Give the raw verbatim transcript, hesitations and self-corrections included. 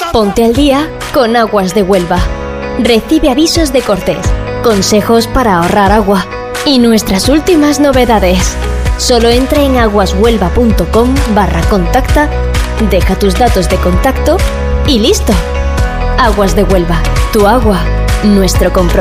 Ponte al día con Aguas de Huelva. Recibe avisos de cortes, consejos para ahorrar agua y nuestras últimas novedades. Solo entra en aguashuelva.com barra contacta, deja tus datos de contacto y listo. Aguas de Huelva, tu agua, nuestro compromiso.